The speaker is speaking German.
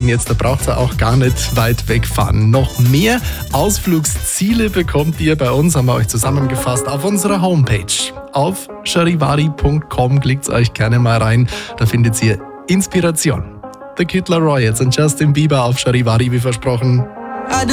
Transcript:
jetzt, da braucht ihr auch gar nicht weit wegfahren. Noch mehr Ausflugsziele bekommt ihr bei uns, haben wir euch zusammengefasst, auf unserer Homepage. Auf charivari.com, klickt euch gerne mal rein, da findet ihr Inspiration. Der Kid Laroi jetzt und Justin Bieber auf Charivari, wie versprochen.